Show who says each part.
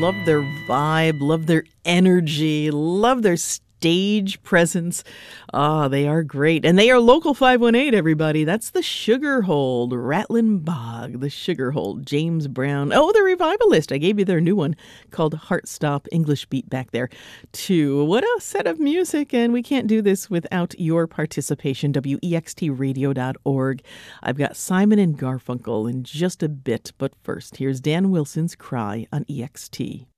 Speaker 1: love their vibe, love their energy, love their stage presence. They are great. And they are Local 518, everybody. That's the Sugarhold, Ratlin Bog, the Sugarhold, James Brown. Oh, the Revivalist. I gave you their new one called Heartstop, English beat back there, too. What a set of music. And we can't do this without your participation. WEXTradio.org. I've got Simon and Garfunkel in just a bit. But first, here's Dan Wilson's Cry on EXT.